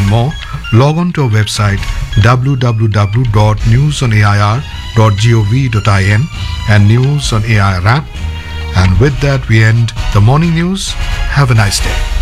more, log on to our website www.newsonair.gov.in and News on AIR app. And with that, we end the morning news. Have a nice day.